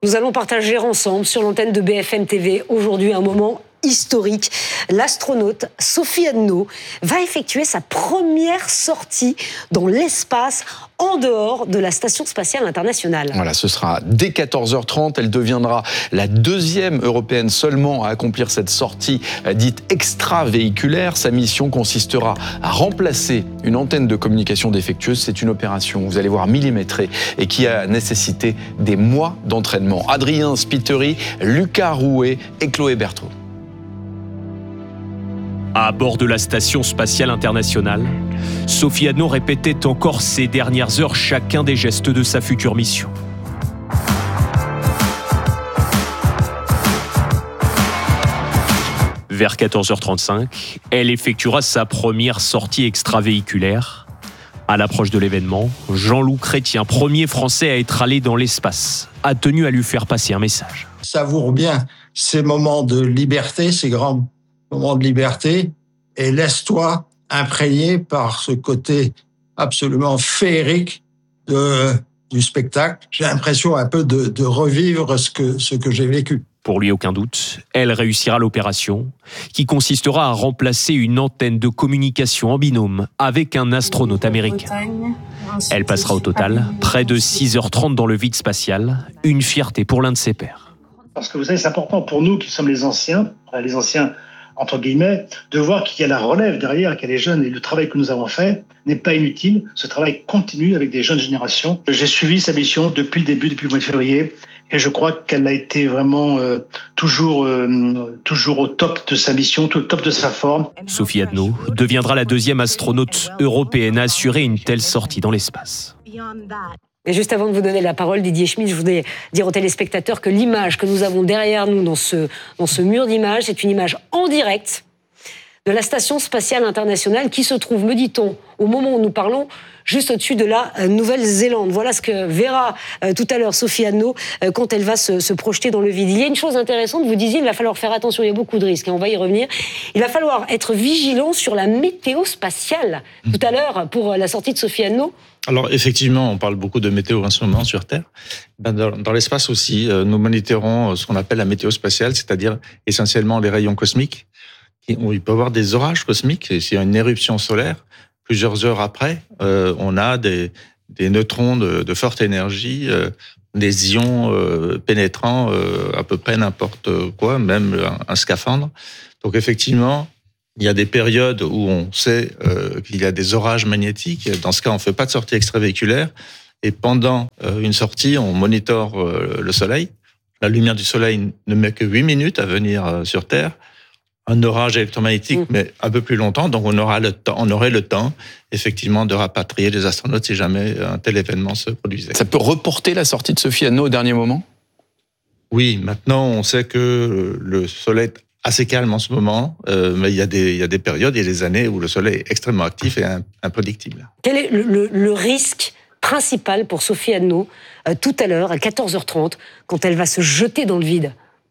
Nous allons partager ensemble sur l'antenne de BFM TV aujourd'hui un moment historique. L'astronaute Sophie Adno va effectuer sa première sortie dans l'espace en dehors de la Station spatiale internationale. Voilà, ce sera dès 14h30. Elle deviendra la deuxième européenne seulement à accomplir cette sortie dite extravéhiculaire. Sa mission consistera à remplacer une antenne de communication défectueuse. C'est une opération, vous allez voir, millimétrée et qui a nécessité des mois d'entraînement. Adrien Spiteri, Lucas Rouet et Chloé Berthaud. À bord de la Station spatiale internationale, Sophie Adno répétait encore ces dernières heures chacun des gestes de sa future mission. Vers 14h35, elle effectuera sa première sortie extravéhiculaire. À l'approche de l'événement, Jean-Loup Chrétien, premier Français à être allé dans l'espace, a tenu à lui faire passer un message. Savoure bien ces moments de liberté, ces grands moment de liberté, et laisse-toi imprégner par ce côté absolument féerique du spectacle. J'ai l'impression un peu de revivre ce que j'ai vécu. Pour lui, aucun doute, elle réussira l'opération, qui consistera à remplacer une antenne de communication en binôme avec un astronaute américain. Elle passera au total près de 6h30 dans le vide spatial, une fierté pour l'un de ses pairs. Parce que vous savez, c'est important pour nous qui sommes les anciens entre guillemets, de voir qu'il y a la relève derrière, qu'il y a les jeunes, et le travail que nous avons fait n'est pas inutile. Ce travail continue avec des jeunes générations. J'ai suivi sa mission depuis le début, depuis le mois de février, et je crois qu'elle a été vraiment toujours au top de sa mission, au top de sa forme. Sophie Adno deviendra la deuxième astronaute européenne à assurer une telle sortie dans l'espace. Et juste avant de vous donner la parole, Didier Schmitt, je voudrais dire aux téléspectateurs que l'image que nous avons derrière nous dans ce mur d'images, c'est une image en direct de la Station spatiale internationale qui se trouve, me dit-on, au moment où nous parlons, juste au-dessus de la Nouvelle-Zélande. Voilà ce que verra tout à l'heure Sophie Adno quand elle va se projeter dans le vide. Il y a une chose intéressante, vous disiez, il va falloir faire attention, il y a beaucoup de risques, et on va y revenir. Il va falloir être vigilant sur la météo spatiale. Tout à l'heure, pour la sortie de Sophie Adno. Alors effectivement, on parle beaucoup de météo en ce moment sur Terre. Dans l'espace aussi, nous monitorons ce qu'on appelle la météo spatiale, c'est-à-dire essentiellement les rayons cosmiques. Il peut y avoir des orages cosmiques, et s'il y a une éruption solaire, plusieurs heures après, on a des neutrons de forte énergie, des ions pénétrant à peu près n'importe quoi, même un scaphandre. Donc effectivement, il y a des périodes où on sait qu'il y a des orages magnétiques. Dans ce cas, on ne fait pas de sortie extravéhiculaire. Et pendant une sortie, on monitore le Soleil. La lumière du Soleil ne met que 8 minutes à venir sur Terre. Un orage électromagnétique, mais un peu plus longtemps. Donc, on aurait le temps, effectivement, de rapatrier les astronautes si jamais un tel événement se produisait. Ça peut reporter la sortie de Sophie Adno au dernier moment ? Oui, maintenant, on sait que le Soleil est assez calme en ce moment, mais il y a des périodes, il y a des années où le Soleil est extrêmement actif et imprédictible. Quel est le risque principal pour Sophie Adno tout à l'heure, à 14h30, quand elle va se jeter dans le vide ?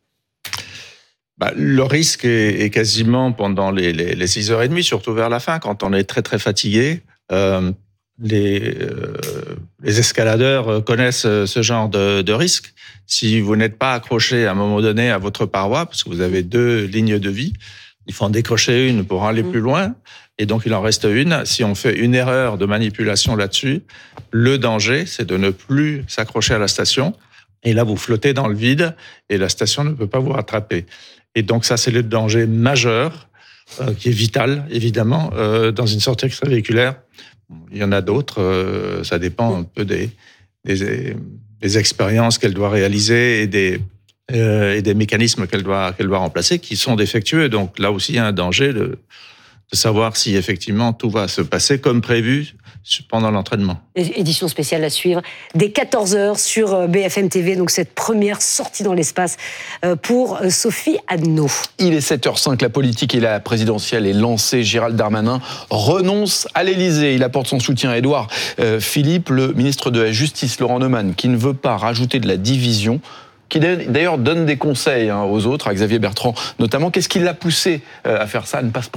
Le risque est quasiment pendant les 6h30, surtout vers la fin, quand on est très très fatigué. Les escaladeurs connaissent ce genre de risque. Si vous n'êtes pas accroché à un moment donné à votre paroi, parce que vous avez 2 lignes de vie, il faut en décrocher une pour aller plus loin, et donc il en reste une. Si on fait une erreur de manipulation là-dessus, le danger, c'est de ne plus s'accrocher à la station, et là vous flottez dans le vide, et la station ne peut pas vous rattraper. Et donc ça, c'est le danger majeur, qui est vital, évidemment, dans une sortie extravéhiculaire. Il y en a d'autres, ça dépend un peu des expériences qu'elle doit réaliser et des mécanismes qu'elle doit remplacer qui sont défectueux. Donc là aussi, il y a un danger de savoir si effectivement tout va se passer comme prévu pendant l'entraînement. Édition spéciale à suivre dès 14h sur BFM TV, donc cette première sortie dans l'espace pour Sophie Adno. Il est 7h05, la politique et la présidentielle est lancée. Gérald Darmanin renonce à l'Élysée. Il apporte son soutien à Édouard Philippe, le ministre de la Justice, Laurent Neumann, qui ne veut pas rajouter de la division, qui d'ailleurs donne des conseils aux autres, à Xavier Bertrand notamment. Qu'est-ce qui l'a poussé à faire ça, à ne pas se présenter ?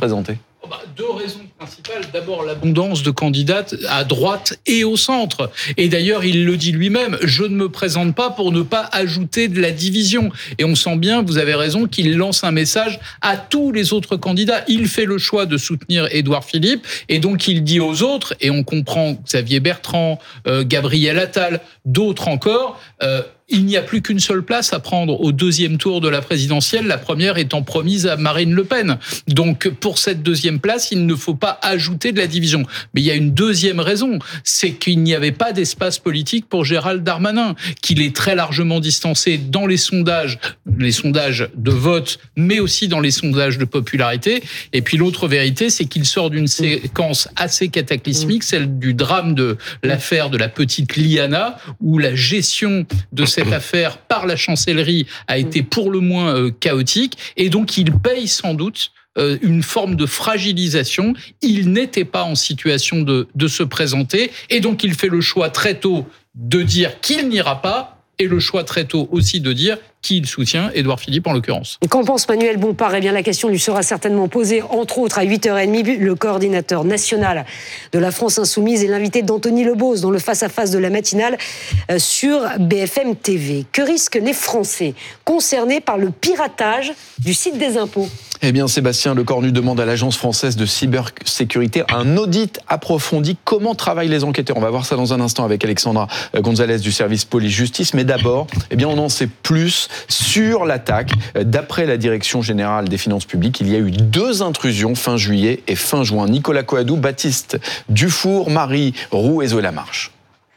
Deux raisons principales. D'abord, l'abondance de candidates à droite et au centre. Et d'ailleurs, il le dit lui-même, je ne me présente pas pour ne pas ajouter de la division. Et on sent bien, vous avez raison, qu'il lance un message à tous les autres candidats. Il fait le choix de soutenir Édouard Philippe et donc il dit aux autres, et on comprend Xavier Bertrand, Gabriel Attal, d'autres encore, il n'y a plus qu'une seule place à prendre au deuxième tour de la présidentielle, la première étant promise à Marine Le Pen. Donc, pour cette deuxième place, il ne faut pas ajouter de la division. Mais il y a une deuxième raison, c'est qu'il n'y avait pas d'espace politique pour Gérald Darmanin, qu'il est très largement distancé dans les sondages de vote, mais aussi dans les sondages de popularité. Et puis l'autre vérité, c'est qu'il sort d'une séquence assez cataclysmique, celle du drame de l'affaire de la petite Liana, où la gestion de cette affaire par la chancellerie a été pour le moins chaotique, et donc il paye sans doute une forme de fragilisation. Il n'était pas en situation de se présenter, et donc il fait le choix très tôt de dire qu'il n'ira pas, et le choix très tôt aussi de dire qui il soutient, Édouard Philippe en l'occurrence. Qu'en pense Manuel Bompard ? Eh bien, la question lui sera certainement posée, entre autres, à 8h30. Le coordinateur national de la France Insoumise est l'invité d'Anthony Lebos dans le face-à-face de la matinale sur BFM TV. Que risquent les Français concernés par le piratage du site des impôts ? Eh bien, Sébastien Lecornu demande à l'Agence française de cybersécurité un audit approfondi. Comment travaillent les enquêteurs ? On va voir ça dans un instant avec Alexandra Gonzalez du service police-justice. Mais d'abord, eh bien, on en sait plus sur l'attaque. D'après la Direction générale des finances publiques, il y a eu 2 intrusions fin juillet et fin juin. Nicolas Coadou, Baptiste Dufour, Marie Roux et Zoé Lamarche.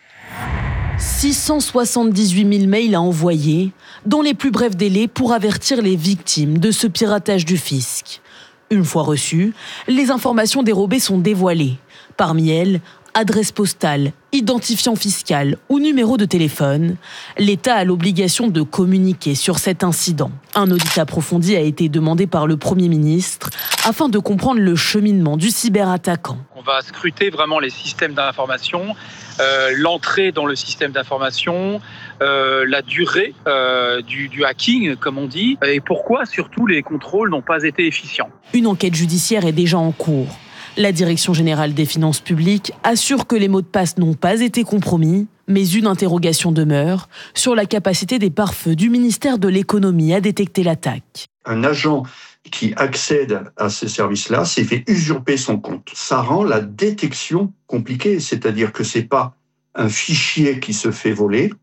678 000 mails à envoyer dans les plus brefs délais pour avertir les victimes de ce piratage du fisc. Une fois reçues, les informations dérobées sont dévoilées. Parmi elles, adresse postale, identifiant fiscal ou numéro de téléphone, l'État a l'obligation de communiquer sur cet incident. Un audit approfondi a été demandé par le Premier ministre afin de comprendre le cheminement du cyberattaquant. On va scruter vraiment les systèmes d'information, l'entrée dans le système d'information, la durée du hacking, comme on dit, et pourquoi surtout les contrôles n'ont pas été efficients. Une enquête judiciaire est déjà en cours. La Direction générale des finances publiques assure que les mots de passe n'ont pas été compromis, mais une interrogation demeure sur la capacité des pare-feux du ministère de l'économie à détecter l'attaque. Un agent qui accède à ces services-là s'est fait usurper son compte. Ça rend la détection compliquée, c'est-à-dire que c'est pas un fichier qui se fait voler.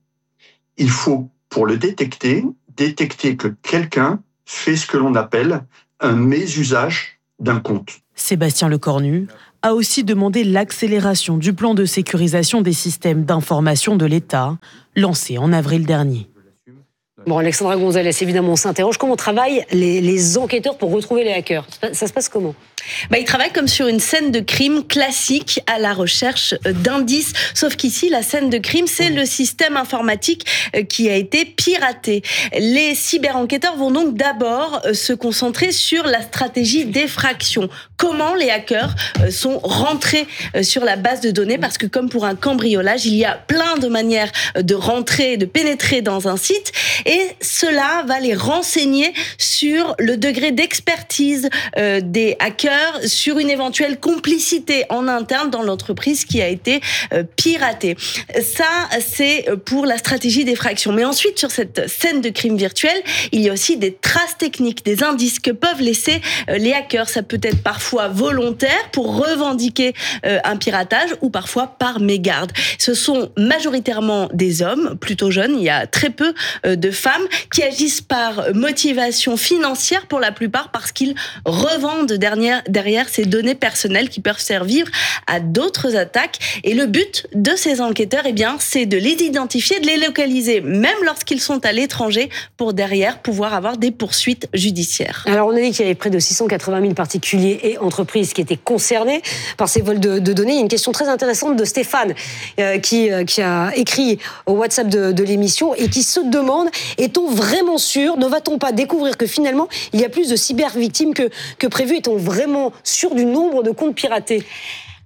Il faut, pour le détecter que quelqu'un fait ce que l'on appelle un mésusage d'un compte. Sébastien Lecornu a aussi demandé l'accélération du plan de sécurisation des systèmes d'information de l'État, lancé en avril dernier. Bon, Alexandra Gonzalez, évidemment, on s'interroge. Comment travaillent les enquêteurs pour retrouver les hackers ? Ça se passe comment ? Ils travaillent comme sur une scène de crime classique à la recherche d'indices. Sauf qu'ici, la scène de crime, c'est le système informatique qui a été piraté. Les cyber-enquêteurs vont donc d'abord se concentrer sur la stratégie d'effraction. Comment les hackers sont rentrés sur la base de données ? Parce que comme pour un cambriolage, il y a plein de manières de rentrer, de pénétrer dans un site. Et cela va les renseigner sur le degré d'expertise des hackers, sur une éventuelle complicité en interne dans l'entreprise qui a été piratée. Ça, c'est pour la stratégie d'effraction. Mais ensuite, sur cette scène de crime virtuel, il y a aussi des traces techniques, des indices que peuvent laisser les hackers. Ça peut être parfois volontaire pour revendiquer un piratage ou parfois par mégarde. Ce sont majoritairement des hommes, plutôt jeunes. Il y a très peu de femmes qui agissent par motivation financière pour la plupart parce qu'ils revendent derrière ces données personnelles qui peuvent servir à d'autres attaques. Et le but de ces enquêteurs, c'est de les identifier, de les localiser, même lorsqu'ils sont à l'étranger, pour derrière pouvoir avoir des poursuites judiciaires. Alors on a dit qu'il y avait près de 680 000 particuliers et entreprises qui étaient concernés par ces vols de données. Il y a une question très intéressante de Stéphane qui a écrit au WhatsApp de l'émission et qui se demande: est-on vraiment sûr, ne va-t-on pas découvrir que finalement il y a plus de cyber-victimes que prévu? Est-on vraiment sûr du nombre de comptes piratés?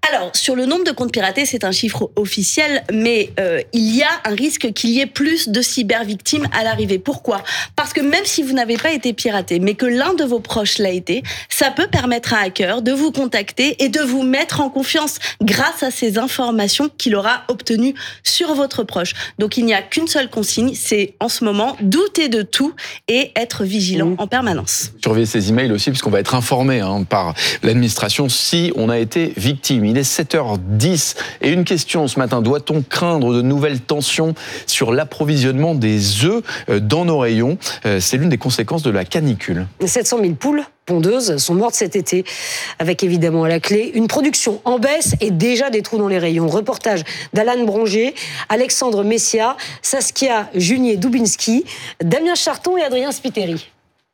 Alors, sur le nombre de comptes piratés, c'est un chiffre officiel, mais il y a un risque qu'il y ait plus de cybervictimes à l'arrivée. Pourquoi ? Parce que même si vous n'avez pas été piraté, mais que l'un de vos proches l'a été, ça peut permettre à un hacker de vous contacter et de vous mettre en confiance grâce à ces informations qu'il aura obtenues sur votre proche. Donc, il n'y a qu'une seule consigne, c'est en ce moment douter de tout et être vigilant en permanence. Surveiller ces emails aussi, puisqu'on va être informé par l'administration si on a été victime. Il est 7h10 et une question ce matin, doit-on craindre de nouvelles tensions sur l'approvisionnement des œufs dans nos rayons ? C'est l'une des conséquences de la canicule. 700 000 poules pondeuses sont mortes cet été, avec évidemment à la clé une production en baisse et déjà des trous dans les rayons. Reportage d'Alan Bronger, Alexandre Messia, Saskia Junier-Dubinski, Damien Charton et Adrien Spiteri.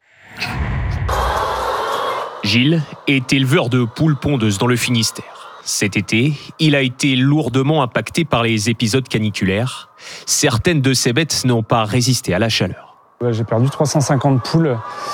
Gilles est éleveur de poules pondeuses dans le Finistère. Cet été, il a été lourdement impacté par les épisodes caniculaires. Certaines de ces bêtes n'ont pas résisté à la chaleur. J'ai perdu 350 poules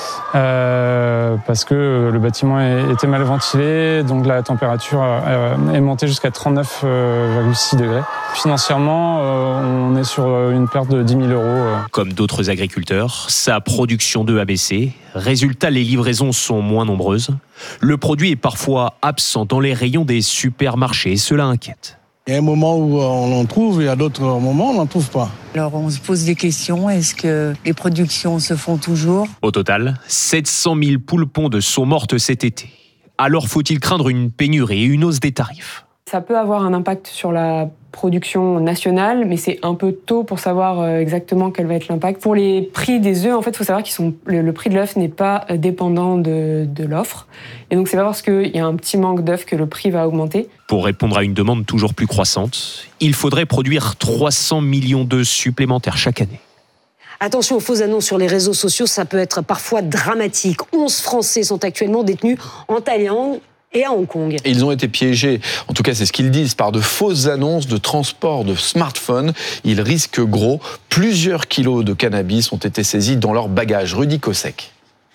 parce que le bâtiment était mal ventilé, donc la température est montée jusqu'à 39,6 degrés. Financièrement, on est sur une perte de 10 000 euros. Comme d'autres agriculteurs, sa production d'œufs a baissé. Résultat, les livraisons sont moins nombreuses. Le produit est parfois absent dans les rayons des supermarchés et cela inquiète. Il y a un moment où on en trouve, et à d'autres moments, on n'en trouve pas. Alors on se pose des questions, est-ce que les productions se font toujours ? Au total, 700 000 poules pondeuses sont mortes cet été. Alors faut-il craindre une pénurie et une hausse des tarifs ? Ça peut avoir un impact sur la production nationale, mais c'est un peu tôt pour savoir exactement quel va être l'impact. Pour les prix des œufs, en fait, il faut savoir le prix de l'œuf n'est pas dépendant de l'offre. Et donc, c'est pas parce qu'il y a un petit manque d'œufs que le prix va augmenter. Pour répondre à une demande toujours plus croissante, il faudrait produire 300 millions d'œufs supplémentaires chaque année. Attention aux fausses annonces sur les réseaux sociaux, ça peut être parfois dramatique. 11 Français sont actuellement détenus en Thaïlande et à Hong Kong. Ils ont été piégés, en tout cas c'est ce qu'ils disent, par de fausses annonces de transport de smartphones. Ils risquent gros. Plusieurs kilos de cannabis ont été saisis dans leur bagage. Rudy Kosek.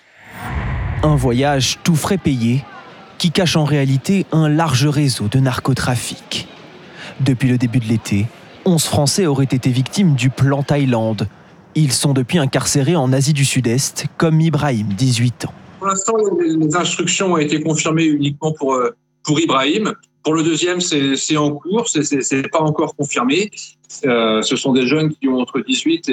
Un voyage tout frais payé qui cache en réalité un large réseau de narcotrafic. Depuis le début de l'été, 11 Français auraient été victimes du plan Thaïlande. Ils sont depuis incarcérés en Asie du Sud-Est, comme Ibrahim, 18 ans. Pour l'instant, les instructions ont été confirmées uniquement pour Ibrahim. Pour le deuxième, c'est en cours, c'est pas encore confirmé. Ce sont des jeunes qui ont entre 18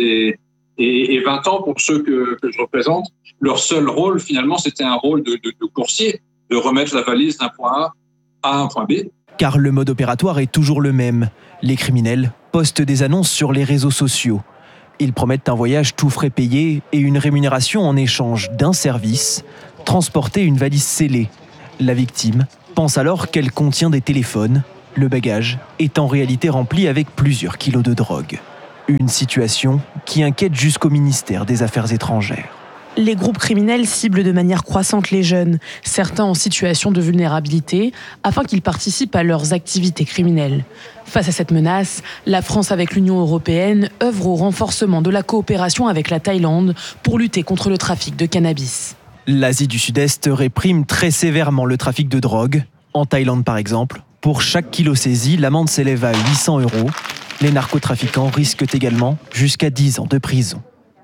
et 20 ans, pour ceux que je représente. Leur seul rôle, finalement, c'était un rôle de coursier, de remettre la valise d'un point A à un point B. Car le mode opératoire est toujours le même. Les criminels postent des annonces sur les réseaux sociaux. Ils promettent un voyage tout frais payé et une rémunération en échange d'un service, transporter une valise scellée. La victime pense alors qu'elle contient des téléphones. Le bagage est en réalité rempli avec plusieurs kilos de drogue. Une situation qui inquiète jusqu'au ministère des Affaires étrangères. Les groupes criminels ciblent de manière croissante les jeunes, certains en situation de vulnérabilité, afin qu'ils participent à leurs activités criminelles. Face à cette menace, la France avec l'Union européenne œuvre au renforcement de la coopération avec la Thaïlande pour lutter contre le trafic de cannabis. L'Asie du Sud-Est réprime très sévèrement le trafic de drogue. En Thaïlande par exemple, pour chaque kilo saisi, l'amende s'élève à 800 €. Les narcotrafiquants risquent également jusqu'à 10 ans de prison.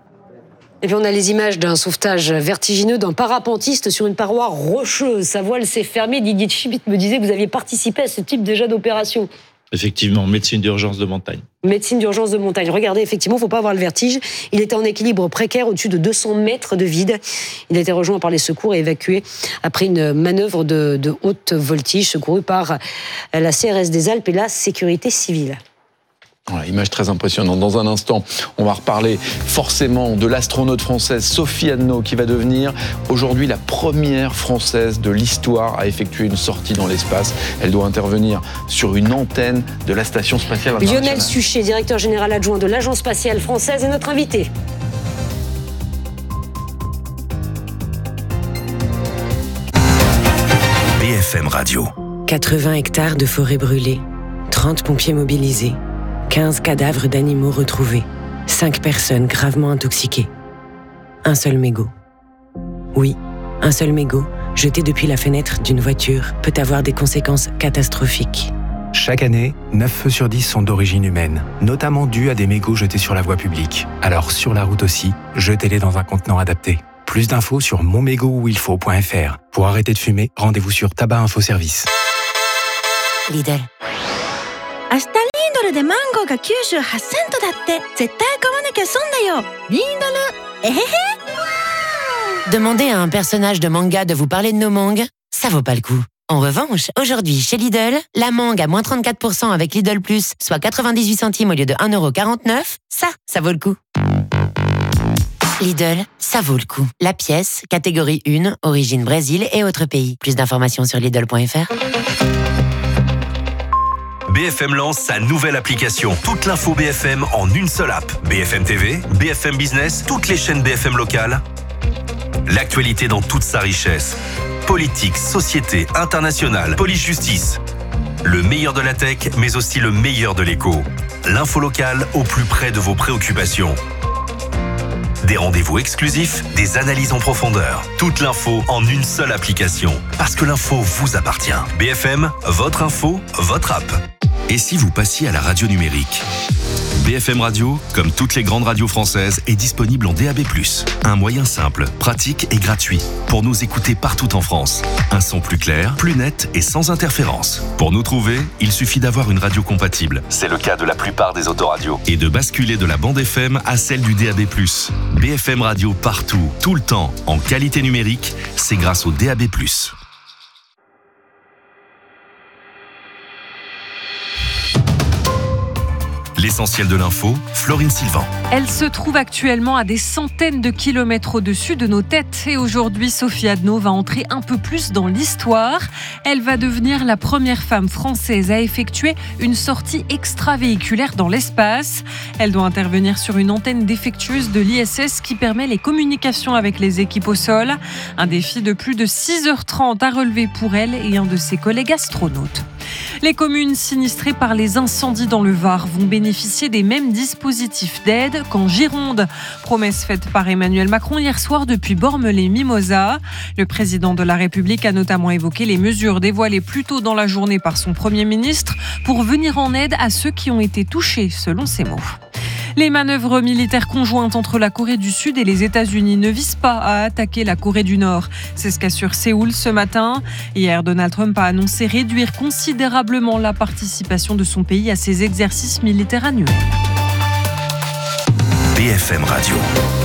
Et puis on a les images d'un sauvetage vertigineux d'un parapentiste sur une paroi rocheuse. Sa voile s'est fermée. Didier Schmitt me disait que vous aviez participé à ce type déjà d'opération. Effectivement, médecine d'urgence de montagne. Médecine d'urgence de montagne. Regardez, effectivement, il ne faut pas avoir le vertige. Il était en équilibre précaire au-dessus de 200 mètres de vide. Il a été rejoint par les secours et évacué après une manœuvre de haute voltige secourue par la CRS des Alpes et la sécurité civile. Voilà, image très impressionnante. Dans un instant, on va reparler forcément de l'astronaute française Sophie Anneau qui va devenir aujourd'hui la première française de l'histoire à effectuer une sortie dans l'espace. Elle doit intervenir sur une antenne de la Station spatiale internationale. Lionel Suchet, directeur général adjoint de l'Agence spatiale française, est notre invité. BFM Radio. 80 hectares de forêt brûlée, 30 pompiers mobilisés. 15 cadavres d'animaux retrouvés, 5 personnes gravement intoxiquées. Un seul mégot. Oui, un seul mégot jeté depuis la fenêtre d'une voiture peut avoir des conséquences catastrophiques. Chaque année, 9 feux sur 10 sont d'origine humaine, notamment dus à des mégots jetés sur la voie publique. Alors sur la route aussi, jetez-les dans un contenant adapté. Plus d'infos sur monmégotuilfaut.fr. Pour arrêter de fumer, rendez-vous sur Tabac Info Service. Lidl. 明日リンドルでマンゴーが98セントだって。絶対買わなきゃ損だよ。リンドル、えへへ。 Demandez à un personnage de manga de vous parler de nos mangues, ça vaut pas le coup. En revanche, aujourd'hui, chez Lidl, la mangue à moins 34% avec Lidl Plus, soit 98 centimes au lieu de 1,49 €, ça vaut le coup. Lidl, ça vaut le coup. La pièce, catégorie 1, origine Brésil et autres pays. Plus d'informations sur Lidl.fr. BFM lance sa nouvelle application. Toute l'info BFM en une seule app. BFM TV, BFM Business, toutes les chaînes BFM locales. L'actualité dans toute sa richesse. Politique, société, internationale, police-justice. Le meilleur de la tech, mais aussi le meilleur de l'écho. L'info locale au plus près de vos préoccupations. Des rendez-vous exclusifs, des analyses en profondeur. Toute l'info en une seule application. Parce que l'info vous appartient. BFM, votre info, votre app. Et si vous passiez à la radio numérique ? BFM Radio, comme toutes les grandes radios françaises, est disponible en DAB+. Un moyen simple, pratique et gratuit pour nous écouter partout en France. Un son plus clair, plus net et sans interférence. Pour nous trouver, il suffit d'avoir une radio compatible. C'est le cas de la plupart des autoradios. Et de basculer de la bande FM à celle du DAB+. BFM Radio partout, tout le temps, en qualité numérique, c'est grâce au DAB+. L'essentiel de l'info, Florine Sylvain. Elle se trouve actuellement à des centaines de kilomètres au-dessus de nos têtes. Et aujourd'hui, Sophie Adno va entrer un peu plus dans l'histoire. Elle va devenir la première femme française à effectuer une sortie extravéhiculaire dans l'espace. Elle doit intervenir sur une antenne défectueuse de l'ISS qui permet les communications avec les équipes au sol. Un défi de plus de 6h30 à relever pour elle et un de ses collègues astronautes. Les communes sinistrées par les incendies dans le Var vont bénéficier des mêmes dispositifs d'aide qu'en Gironde. Promesse faite par Emmanuel Macron hier soir depuis Bormes-les-Mimosas. Le président de la République a notamment évoqué les mesures dévoilées plus tôt dans la journée par son Premier ministre pour venir en aide à ceux qui ont été touchés, selon ses mots. Les manœuvres militaires conjointes entre la Corée du Sud et les États-Unis ne visent pas à attaquer la Corée du Nord. C'est ce qu'assure Séoul ce matin. Hier, Donald Trump a annoncé réduire considérablement la participation de son pays à ces exercices militaires annuels. BFM Radio.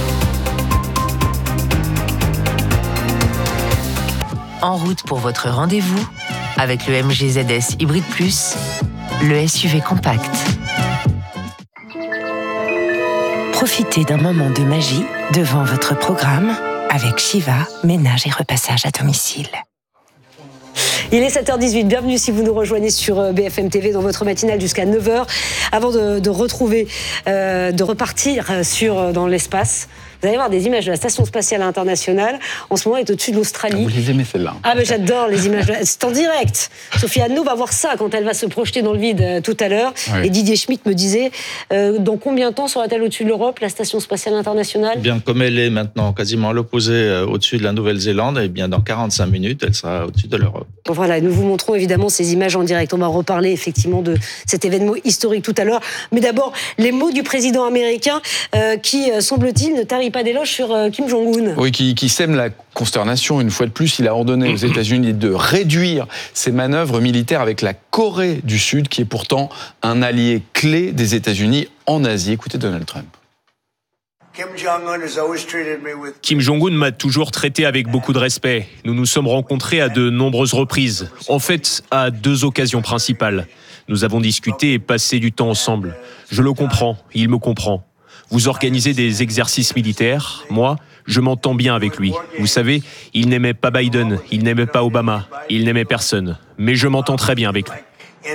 En route pour votre rendez-vous avec le MG ZS Hybrid Plus, le SUV compact. Profitez d'un moment de magie devant votre programme avec Shiva, ménage et repassage à domicile. Il est 7h18, bienvenue si vous nous rejoignez sur BFM TV dans votre matinale jusqu'à 9h. Avant de repartir dans l'espace, vous allez voir des images de la Station Spatiale Internationale. En ce moment, elle est au-dessus de l'Australie. Vous les aimez celles-là? Ah, mais j'adore les images. C'est en direct. Sophie Adno va voir ça quand elle va se projeter dans le vide tout à l'heure. Oui. Et Didier Schmitt me disait, dans combien de temps sera-t-elle au-dessus de l'Europe, la Station Spatiale Internationale? Bien, comme elle est maintenant quasiment à l'opposé au-dessus de la Nouvelle-Zélande, et bien dans 45 minutes, elle sera au-dessus de l'Europe. Bon, voilà, nous vous montrons évidemment ces images en direct. On va reparler effectivement de cet événement historique tout à l'heure. Mais d'abord, les mots du président américain qui, semble-t-il, ne tarit pas d'éloge sur Kim Jong-un. Oui, qui sème la consternation. Une fois de plus, il a ordonné aux États-Unis de réduire ses manœuvres militaires avec la Corée du Sud, qui est pourtant un allié clé des États-Unis en Asie. Écoutez Donald Trump. Kim Jong-un m'a toujours traité avec beaucoup de respect. Nous nous sommes rencontrés à de nombreuses reprises. En fait, à 2 occasions principales. Nous avons discuté et passé du temps ensemble. Je le comprends, il me comprend. Vous organisez des exercices militaires. Moi, je m'entends bien avec lui. Vous savez, il n'aimait pas Biden, il n'aimait pas Obama, il n'aimait personne. Mais je m'entends très bien avec lui.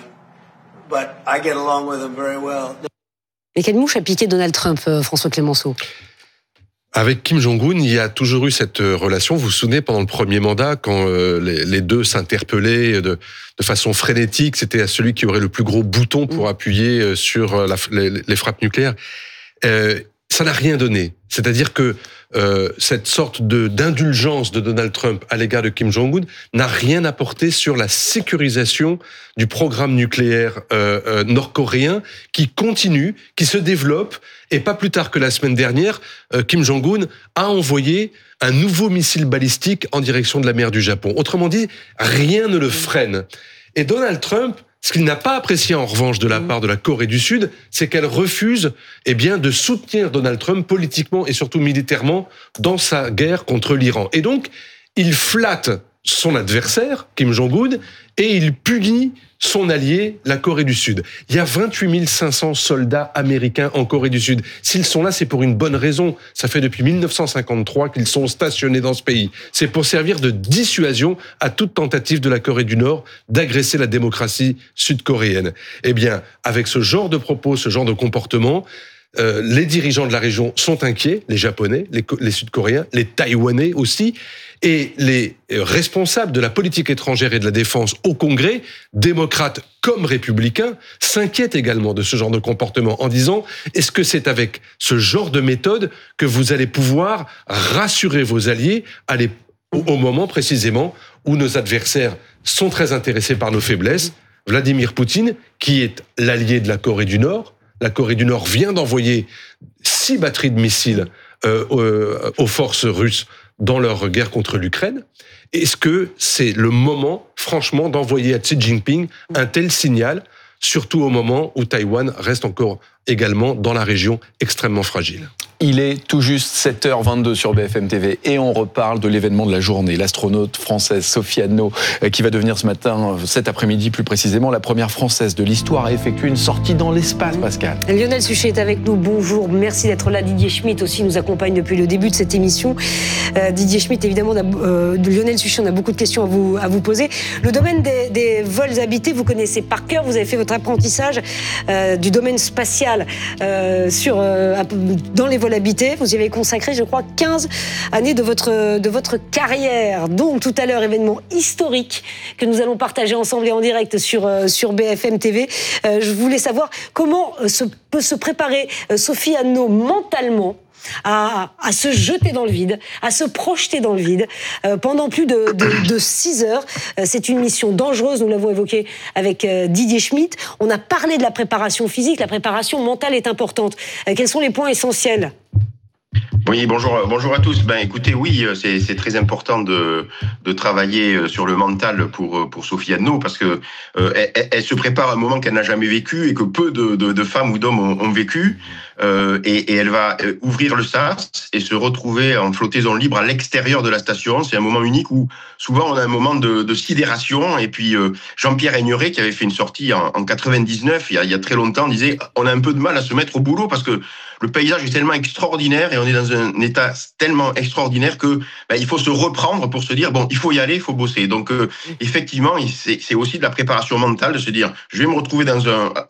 Mais quelle mouche a piqué Donald Trump, François Clémenceau? Avec Kim Jong-un, il y a toujours eu cette relation. Vous vous souvenez, pendant le premier mandat, quand les deux s'interpellaient de façon frénétique, c'était à celui qui aurait le plus gros bouton pour appuyer sur les frappes nucléaires. ça n'a rien donné. C'est-à-dire que cette sorte d'indulgence de Donald Trump à l'égard de Kim Jong-un n'a rien apporté sur la sécurisation du programme nucléaire nord-coréen qui continue, qui se développe. Et pas plus tard que la semaine dernière, Kim Jong-un a envoyé un nouveau missile balistique en direction de la mer du Japon. Autrement dit, rien ne le freine. Et Donald Trump, ce qu'il n'a pas apprécié en revanche de la part de la Corée du Sud, c'est qu'elle refuse de soutenir Donald Trump politiquement et surtout militairement dans sa guerre contre l'Iran. Et donc, il flatte son adversaire, Kim Jong-un, et il punit son allié, la Corée du Sud. Il y a 28 500 soldats américains en Corée du Sud. S'ils sont là, c'est pour une bonne raison. Ça fait depuis 1953 qu'ils sont stationnés dans ce pays. C'est pour servir de dissuasion à toute tentative de la Corée du Nord d'agresser la démocratie sud-coréenne. Eh bien, avec ce genre de propos, ce genre de comportement, les dirigeants de la région sont inquiets, les Japonais, les Sud-Coréens, les Taïwanais aussi, et les responsables de la politique étrangère et de la défense au Congrès, démocrates comme républicains, s'inquiètent également de ce genre de comportement en disant « Est-ce que c'est avec ce genre de méthode que vous allez pouvoir rassurer vos alliés au moment précisément où nos adversaires sont très intéressés par nos faiblesses ?» Vladimir Poutine, qui est l'allié de la Corée du Nord, la Corée du Nord vient d'envoyer 6 batteries de missiles aux forces russes dans leur guerre contre l'Ukraine. Est-ce que c'est le moment, franchement, d'envoyer à Xi Jinping un tel signal, surtout au moment où Taïwan reste encore également dans la région extrêmement fragile? Il est tout juste 7h22 sur BFM TV et on reparle de l'événement de la journée. L'astronaute française Sophie Anneau, qui va devenir cet après-midi plus précisément, la première française de l'histoire à effectuer une sortie dans l'espace, Pascal. Lionel Suchet est avec nous, bonjour, merci d'être là. Didier Schmitt aussi nous accompagne depuis le début de cette émission. Didier Schmitt, évidemment, Lionel Suchet, on a beaucoup de questions à vous poser. Le domaine des vols habités, vous connaissez par cœur, vous avez fait votre apprentissage du domaine spatial dans les vols habités. Vous y avez consacré, je crois, 15 années de votre carrière. Donc, tout à l'heure, événement historique que nous allons partager ensemble et en direct sur BFM TV. Je voulais savoir comment peut se préparer Sophie Anneau mentalement à se jeter dans le vide, à se projeter dans le vide pendant plus de 6 heures. C'est une mission dangereuse, nous l'avons évoqué avec Didier Schmitt. On a parlé de la préparation physique, la préparation mentale est importante. Quels sont les points essentiels ? Oui, bonjour à tous. Écoutez, oui, c'est très important de travailler sur le mental pour Sophie Anneau parce que elle se prépare à un moment qu'elle n'a jamais vécu et que peu de femmes ou d'hommes ont vécu. Et elle va ouvrir le sas et se retrouver en flottaison libre à l'extérieur de la station. C'est un moment unique où souvent on a un moment de sidération. Et puis Jean-Pierre Aigneret, qui avait fait une sortie en 99, il y a très longtemps, disait on a un peu de mal à se mettre au boulot parce que le paysage est tellement extraordinaire et on est dans un état tellement extraordinaire que il faut se reprendre pour se dire bon, il faut y aller, il faut bosser. Donc effectivement, c'est aussi de la préparation mentale de se dire je vais me retrouver dans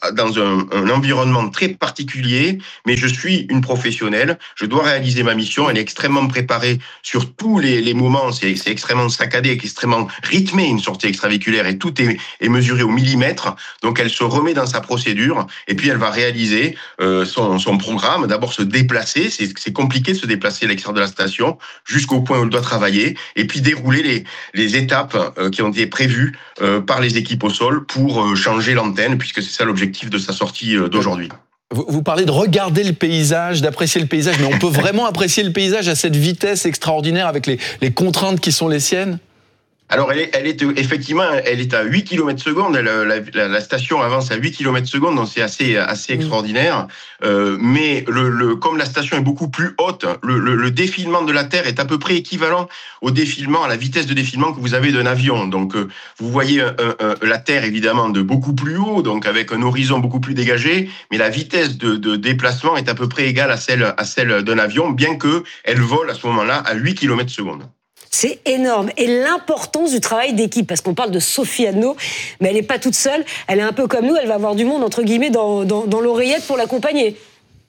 un environnement très particulier, mais je suis une professionnelle, je dois réaliser ma mission. Elle est extrêmement préparée sur tous les moments. C'est extrêmement saccadé, extrêmement rythmé une sortie extravéhiculaire et tout est mesuré au millimètre. Donc elle se remet dans sa procédure et puis elle va réaliser son programme. D'abord se déplacer, c'est compliqué de se déplacer à l'extérieur de la station jusqu'au point où elle doit travailler et puis dérouler les étapes qui ont été prévues par les équipes au sol pour changer l'antenne puisque c'est ça l'objectif de sa sortie d'aujourd'hui. Vous parlez de regarder le paysage, d'apprécier le paysage, mais on peut vraiment apprécier le paysage à cette vitesse extraordinaire avec les contraintes qui sont les siennes ? Alors, elle est effectivement, elle est à 8 km/s. La station avance à 8 km/s, donc c'est assez extraordinaire. Mais comme la station est beaucoup plus haute, le défilement de la Terre est à peu près équivalent à la vitesse de défilement que vous avez d'un avion. Donc, vous voyez la Terre évidemment de beaucoup plus haut, donc avec un horizon beaucoup plus dégagé, mais la vitesse de déplacement est à peu près égale à celle d'un avion, bien que elle vole à ce moment-là à 8 km/s. C'est énorme. Et l'importance du travail d'équipe, parce qu'on parle de Sophie Anneau, mais elle n'est pas toute seule, elle est un peu comme nous, elle va avoir du monde, entre guillemets, dans l'oreillette pour l'accompagner.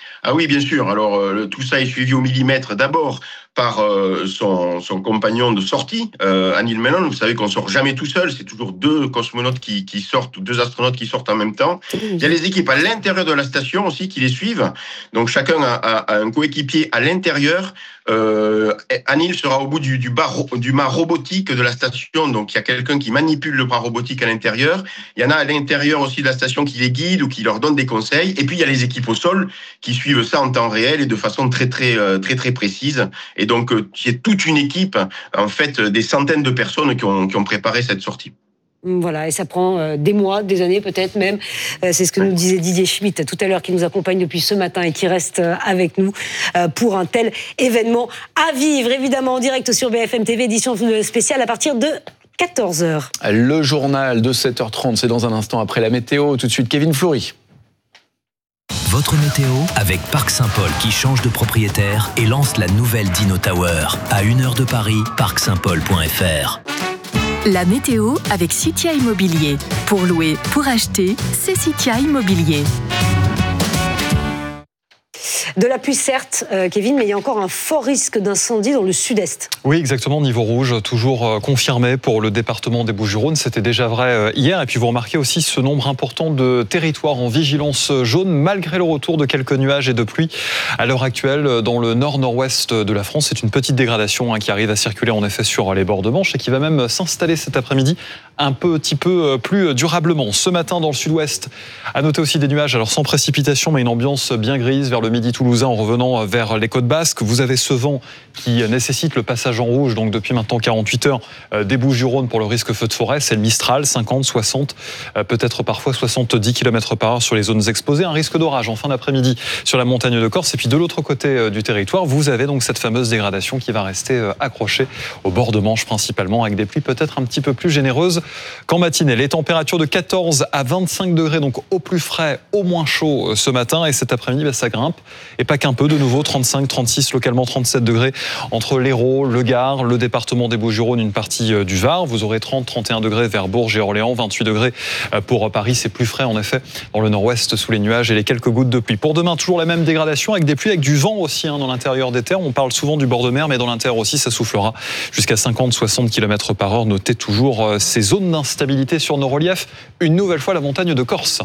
Ah oui, bien sûr. Alors, tout ça est suivi au millimètre d'abord par son compagnon de sortie, Anil Menon. Vous savez qu'on sort jamais tout seul, c'est toujours deux cosmonautes qui sortent, ou deux astronautes qui sortent en même temps. Il y a les équipes à l'intérieur de la station aussi qui les suivent. Donc chacun a un coéquipier à l'intérieur. Anil sera au bout du mât robotique de la station, donc il y a quelqu'un qui manipule le bras robotique à l'intérieur. Il y en a à l'intérieur aussi de la station qui les guide ou qui leur donne des conseils. Et puis il y a les équipes au sol qui suivent ça en temps réel et de façon très précise. Et donc c'est toute une équipe, en fait, des centaines de personnes qui ont préparé cette sortie. Voilà, et ça prend des mois, des années peut-être même. C'est ce que nous disait Didier Schmitt tout à l'heure, qui nous accompagne depuis ce matin et qui reste avec nous pour un tel événement à vivre, évidemment en direct sur BFM TV, édition spéciale à partir de 14h. Le journal de 7h30, c'est dans un instant après la météo. Tout de suite, Kevin Fleury. Votre météo avec Parc Saint-Paul qui change de propriétaire et lance la nouvelle Dino Tower. À 1 heure de Paris, parcsaintpaul.fr. La météo avec Citia Immobilier. Pour louer, pour acheter, c'est Citia Immobilier. De la pluie, certes, Kevin, mais il y a encore un fort risque d'incendie dans le sud-est. Oui, exactement, niveau rouge, toujours confirmé pour le département des Bouches-du-Rhône. C'était déjà vrai hier. Et puis vous remarquez aussi ce nombre important de territoires en vigilance jaune, malgré le retour de quelques nuages et de pluie. À l'heure actuelle, dans le nord-nord-ouest de la France, c'est une petite dégradation qui arrive à circuler en effet sur les bords de Manche et qui va même s'installer cet après-midi un petit peu plus durablement. Ce matin, dans le sud-ouest, à noter aussi des nuages, alors sans précipitation, mais une ambiance bien grise vers le midi toulousain en revenant vers les côtes basques. Vous avez ce vent qui nécessite le passage en rouge, donc depuis maintenant 48 heures, des Bouches-du-Rhône pour le risque feu de forêt. C'est le Mistral, 50, 60, peut-être parfois 70 km/h sur les zones exposées. Un risque d'orage en fin d'après-midi sur la montagne de Corse. Et puis de l'autre côté du territoire, vous avez donc cette fameuse dégradation qui va rester accrochée au bord de Manche principalement, avec des pluies peut-être un petit peu plus généreuses qu'en matinée. Les températures de 14 à 25 degrés, donc au plus frais, au moins chaud ce matin. Et cet après-midi, ça grimpe. Et pas qu'un peu, de nouveau, 35, 36, localement 37 degrés entre l'Hérault, le Gard, le département des Bouches-du-Rhône, une partie du Var. Vous aurez 30, 31 degrés vers Bourges et Orléans, 28 degrés pour Paris. C'est plus frais, en effet, dans le nord-ouest, sous les nuages et les quelques gouttes de pluie. Pour demain, toujours la même dégradation, avec des pluies, avec du vent aussi dans l'intérieur des terres. On parle souvent du bord de mer, mais dans l'intérieur aussi, ça soufflera jusqu'à 50, 60 km/h. Notez toujours ces zones d'instabilité sur nos reliefs. Une nouvelle fois, la montagne de Corse.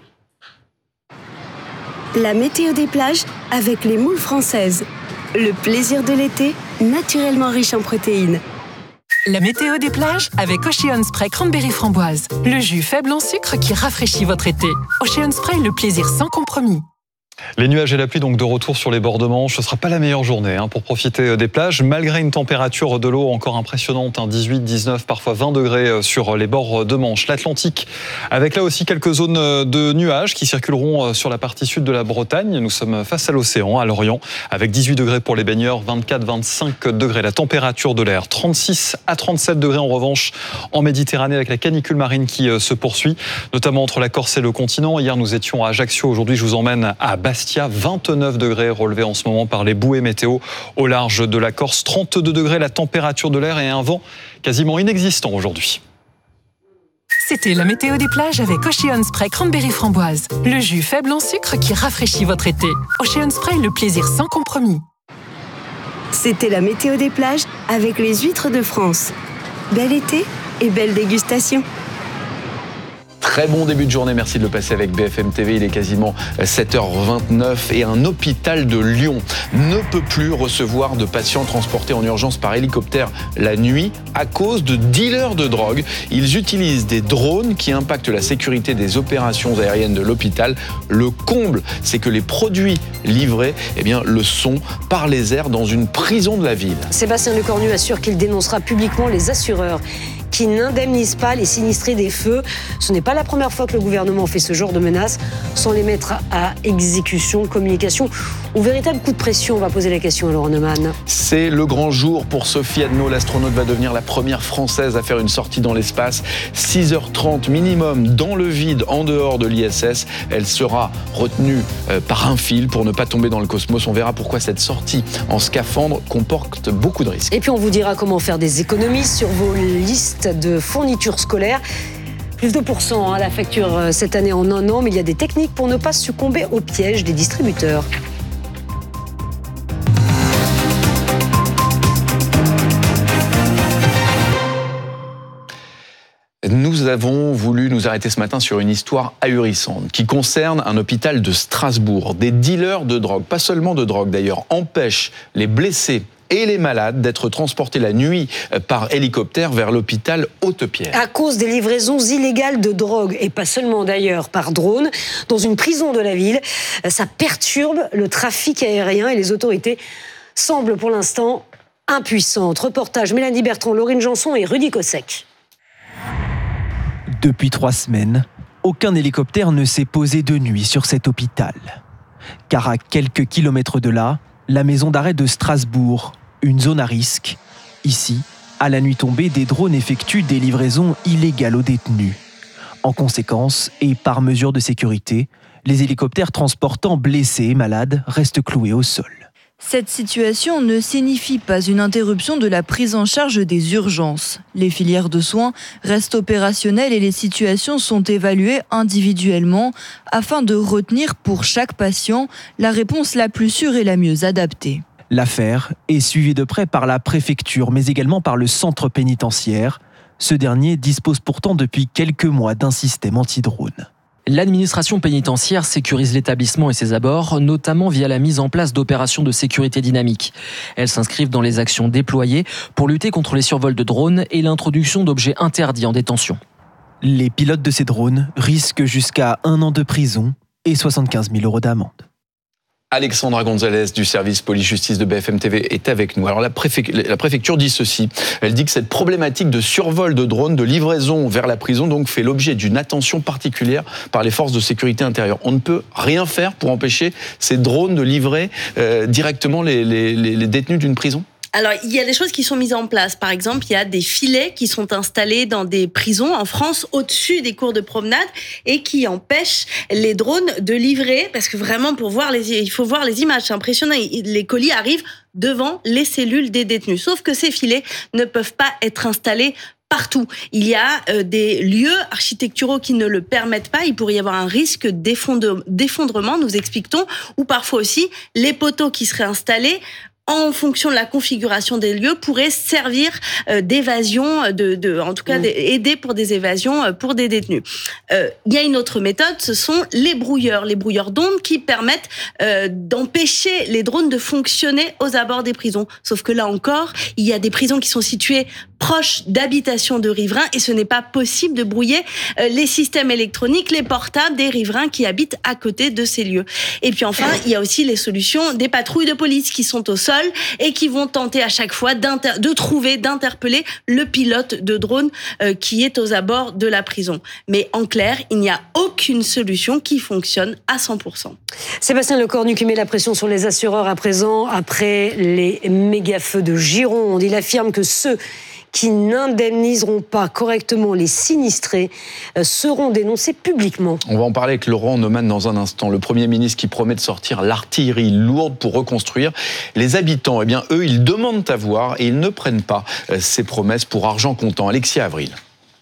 La météo des plages avec les moules françaises. Le plaisir de l'été, naturellement riche en protéines. La météo des plages avec Ocean Spray Cranberry Framboise. Le jus faible en sucre qui rafraîchit votre été. Ocean Spray, le plaisir sans compromis. Les nuages et la pluie donc de retour sur les bords de Manche. Ce ne sera pas la meilleure journée pour profiter des plages, malgré une température de l'eau encore impressionnante, 18, 19, parfois 20 degrés sur les bords de Manche. L'Atlantique, avec là aussi quelques zones de nuages qui circuleront sur la partie sud de la Bretagne. Nous sommes face à l'océan, à Lorient, avec 18 degrés pour les baigneurs, 24, 25 degrés. La température de l'air, 36 à 37 degrés en revanche en Méditerranée, avec la canicule marine qui se poursuit, notamment entre la Corse et le continent. Hier, nous étions à Ajaccio. Aujourd'hui, je vous emmène à Bastia, 29 degrés relevés en ce moment par les bouées météo au large de la Corse, 32 degrés la température de l'air et un vent quasiment inexistant aujourd'hui. C'était la météo des plages avec Ocean Spray Cranberry Framboise. Le jus faible en sucre qui rafraîchit votre été. Ocean Spray, le plaisir sans compromis. C'était la météo des plages avec les huîtres de France. Bel été et belle dégustation. Très bon début de journée, merci de le passer avec BFM TV. Il est quasiment 7h29 et un hôpital de Lyon ne peut plus recevoir de patients transportés en urgence par hélicoptère la nuit à cause de dealers de drogue. Ils utilisent des drones qui impactent la sécurité des opérations aériennes de l'hôpital. Le comble, c'est que les produits livrés le sont par les airs dans une prison de la ville. Sébastien Lecornu assure qu'il dénoncera publiquement les assureurs qui n'indemnisent pas les sinistrés des feux. Ce n'est pas la première fois que le gouvernement fait ce genre de menaces sans les mettre à exécution, communication ou véritable coup de pression. On va poser la question à Laurent Neumann. C'est le grand jour pour Sophie Adno. L'astronaute va devenir la première française à faire une sortie dans l'espace. 6h30 minimum dans le vide, en dehors de l'ISS. Elle sera retenue par un fil pour ne pas tomber dans le cosmos. On verra pourquoi cette sortie en scaphandre comporte beaucoup de risques. Et puis on vous dira comment faire des économies sur vos listes de fournitures scolaires. Plus de % la facture cette année en un an, mais il y a des techniques pour ne pas succomber au piège des distributeurs. nous avons voulu nous arrêter ce matin sur une histoire ahurissante qui concerne un hôpital de Strasbourg. Des dealers de drogue, pas seulement de drogue d'ailleurs, empêchent les blessés et les malades d'être transportés la nuit par hélicoptère vers l'hôpital Haute-Pierre. À cause des livraisons illégales de drogue, et pas seulement d'ailleurs par drone, dans une prison de la ville, ça perturbe le trafic aérien et les autorités semblent pour l'instant impuissantes. Reportage Mélanie Bertrand, Laurine Janson et Rudy Kossek. Depuis 3 semaines, aucun hélicoptère ne s'est posé de nuit sur cet hôpital. Car à quelques kilomètres de là, la maison d'arrêt de Strasbourg, une zone à risque. Ici, à la nuit tombée, des drones effectuent des livraisons illégales aux détenus. En conséquence, et par mesure de sécurité, les hélicoptères transportant blessés et malades restent cloués au sol. Cette situation ne signifie pas une interruption de la prise en charge des urgences. Les filières de soins restent opérationnelles et les situations sont évaluées individuellement afin de retenir pour chaque patient la réponse la plus sûre et la mieux adaptée. L'affaire est suivie de près par la préfecture, mais également par le centre pénitentiaire. Ce dernier dispose pourtant depuis quelques mois d'un système anti-drone. L'administration pénitentiaire sécurise l'établissement et ses abords, notamment via la mise en place d'opérations de sécurité dynamique. Elles s'inscrivent dans les actions déployées pour lutter contre les survols de drones et l'introduction d'objets interdits en détention. Les pilotes de ces drones risquent jusqu'à 1 an de prison et 75 000 € d'amende. Alexandra Gonzalez du service police-justice de BFM TV est avec nous. Alors la préfecture dit ceci, elle dit que cette problématique de survol de drones, de livraison vers la prison, donc fait l'objet d'une attention particulière par les forces de sécurité intérieure. On ne peut rien faire pour empêcher ces drones de livrer directement les détenus d'une prison ? Alors, il y a des choses qui sont mises en place. Par exemple, il y a des filets qui sont installés dans des prisons en France, au-dessus des cours de promenade, et qui empêchent les drones de livrer, parce que vraiment, il faut voir les images, c'est impressionnant. Les colis arrivent devant les cellules des détenus. Sauf que ces filets ne peuvent pas être installés partout. Il y a des lieux architecturaux qui ne le permettent pas. Il pourrait y avoir un risque d'effondrement, nous explique-t-on, ou parfois aussi les poteaux qui seraient installés en fonction de la configuration des lieux, pourraient servir d'évasion, en tout cas aider pour des évasions pour des détenus. Il y a une autre méthode, ce sont les brouilleurs d'ondes qui permettent d'empêcher les drones de fonctionner aux abords des prisons. Sauf que là encore, il y a des prisons qui sont situées proches d'habitations de riverains et ce n'est pas possible de brouiller les systèmes électroniques, les portables des riverains qui habitent à côté de ces lieux. Et puis enfin, il y a aussi les solutions des patrouilles de police qui sont au sol et qui vont tenter à chaque fois d'interpeller le pilote de drone qui est aux abords de la prison. Mais en clair, il n'y a aucune solution qui fonctionne à 100%. Sébastien Lecornu qui met la pression sur les assureurs à présent après les méga-feux de Gironde. Il affirme que ceux qui n'indemniseront pas correctement les sinistrés seront dénoncés publiquement. On va en parler avec Laurent Neumann dans un instant. Le Premier ministre qui promet de sortir l'artillerie lourde pour reconstruire. Les habitants, eux, ils demandent à voir et ils ne prennent pas ces promesses pour argent comptant. Alexia Avril.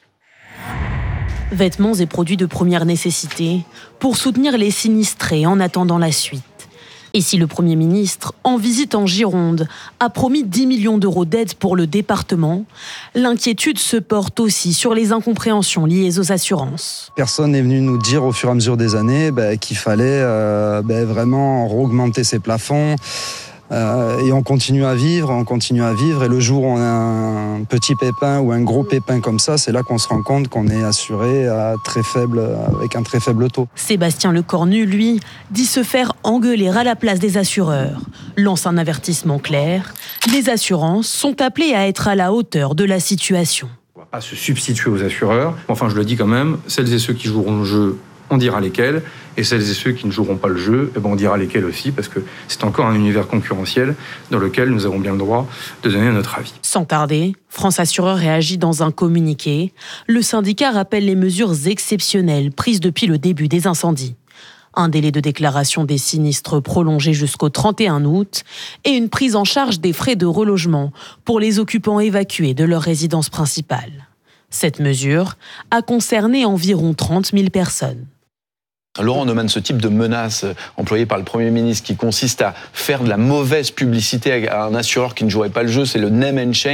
Vêtements et produits de première nécessité pour soutenir les sinistrés en attendant la suite. Et si le Premier ministre, en visite en Gironde, a promis 10 millions d'euros d'aide pour le département, l'inquiétude se porte aussi sur les incompréhensions liées aux assurances. Personne n'est venu nous dire au fur et à mesure des années qu'il fallait vraiment augmenter ces plafonds. Et on continue à vivre, et le jour où on a un petit pépin ou un gros pépin comme ça, c'est là qu'on se rend compte qu'on est assuré avec un très faible taux. Sébastien Lecornu, lui, dit se faire engueuler à la place des assureurs, lance un avertissement clair. Les assurances sont appelées à être à la hauteur de la situation. On ne va pas se substituer aux assureurs, enfin je le dis quand même, celles et ceux qui joueront le jeu, on dira lesquels, et celles et ceux qui ne joueront pas le jeu, on dira lesquels aussi, parce que c'est encore un univers concurrentiel dans lequel nous avons bien le droit de donner notre avis. Sans tarder, France Assureurs réagit dans un communiqué. Le syndicat rappelle les mesures exceptionnelles prises depuis le début des incendies. Un délai de déclaration des sinistres prolongé jusqu'au 31 août et une prise en charge des frais de relogement pour les occupants évacués de leur résidence principale. Cette mesure a concerné environ 30 000 personnes. Laurent Neumann, ce type de menace employée par le Premier ministre qui consiste à faire de la mauvaise publicité à un assureur qui ne jouerait pas le jeu, c'est le name and shame,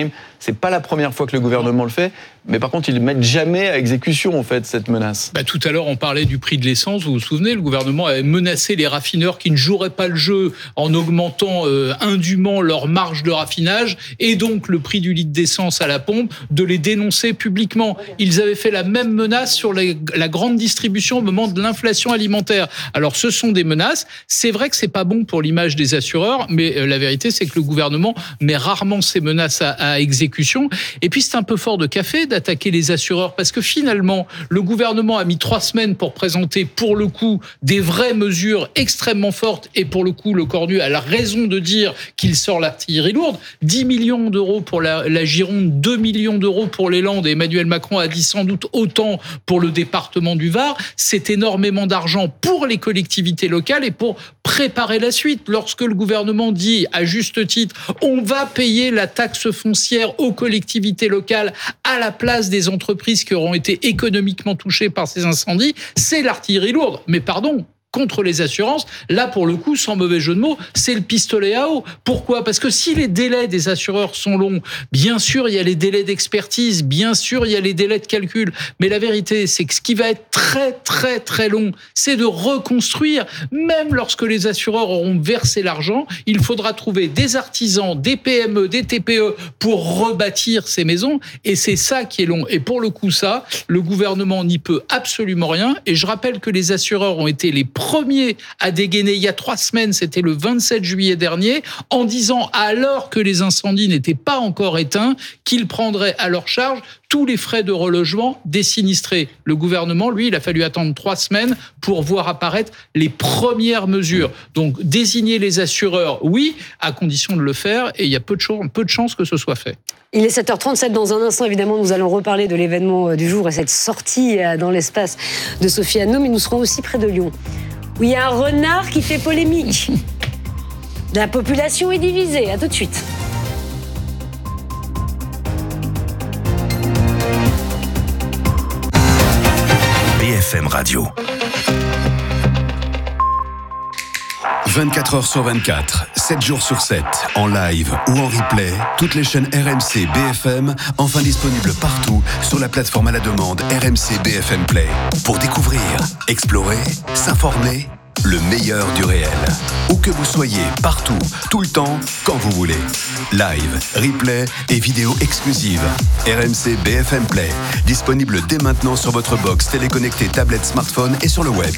c'est pas la première fois que le gouvernement le fait, mais par contre, ils ne mettent jamais à exécution, en fait, cette menace. Tout à l'heure, on parlait du prix de l'essence. Vous vous souvenez, le gouvernement avait menacé les raffineurs qui ne joueraient pas le jeu en augmentant indûment leur marge de raffinage et donc le prix du litre d'essence à la pompe, de les dénoncer publiquement. Ils avaient fait la même menace sur la grande distribution au moment de l'inflation alimentaire. Alors, ce sont des menaces. C'est vrai que c'est pas bon pour l'image des assureurs, mais la vérité, c'est que le gouvernement met rarement ces menaces à exécution. Et puis, c'est un peu fort de café d'attaquer les assureurs parce que finalement, le gouvernement a mis 3 semaines pour présenter, pour le coup, des vraies mesures extrêmement fortes et pour le coup, le Cornu a la raison de dire qu'il sort l'artillerie lourde. 10 millions d'euros pour la Gironde, 2 millions d'euros pour les Landes et Emmanuel Macron a dit sans doute autant pour le département du Var. C'est énormément d'argent pour les collectivités locales et pour préparer la suite. Lorsque le gouvernement dit, à juste titre, on va payer la taxe foncière aux collectivités locales à la place des entreprises qui auront été économiquement touchées par ces incendies, c'est l'artillerie lourde. Mais pardon, contre les assurances, là, pour le coup, sans mauvais jeu de mots, c'est le pistolet à eau. Pourquoi ? Parce que si les délais des assureurs sont longs, bien sûr, il y a les délais d'expertise, bien sûr, il y a les délais de calcul, mais la vérité, c'est que ce qui va être très, très, très long, c'est de reconstruire. Même lorsque les assureurs auront versé l'argent, il faudra trouver des artisans, des PME, des TPE pour rebâtir ces maisons, et c'est ça qui est long. Et pour le coup, ça, le gouvernement n'y peut absolument rien, et je rappelle que les assureurs ont été les premiers à dégainer il y a 3 semaines, c'était le 27 juillet dernier, en disant, alors que les incendies n'étaient pas encore éteints, qu'ils prendraient à leur charge tous les frais de relogement des sinistrés. Le gouvernement, lui, il a fallu attendre 3 semaines pour voir apparaître les premières mesures. Donc, désigner les assureurs, oui, à condition de le faire, et il y a peu de chances que ce soit fait. Il est 7h37. Dans un instant, évidemment, nous allons reparler de l'événement du jour et cette sortie dans l'espace de Sophie Anneau, mais nous serons aussi près de Lyon, où il y a un renard qui fait polémique. La population est divisée. À tout de suite. BFM Radio. 24 heures sur 24, 7 jours sur 7, en live ou en replay, toutes les chaînes RMC BFM, enfin disponibles partout sur la plateforme à la demande RMC BFM Play. Pour découvrir, explorer, s'informer, le meilleur du réel. Où que vous soyez, partout, tout le temps, quand vous voulez. Live, replay et vidéos exclusives. RMC BFM Play, disponible dès maintenant sur votre box téléconnectée, tablette, smartphone et sur le web.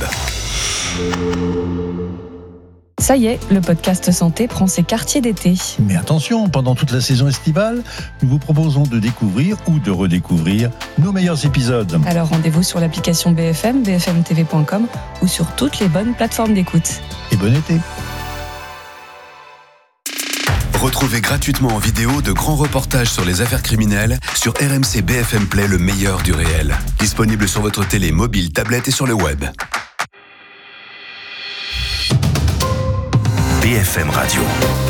Ça y est, le podcast santé prend ses quartiers d'été. Mais attention, pendant toute la saison estivale, nous vous proposons de découvrir ou de redécouvrir nos meilleurs épisodes. Alors rendez-vous sur l'application BFM, bfmtv.com ou sur toutes les bonnes plateformes d'écoute. Et bon été. Retrouvez gratuitement en vidéo de grands reportages sur les affaires criminelles sur RMC BFM Play, le meilleur du réel. Disponible sur votre télé, mobile, tablette et sur le web. BFM Radio.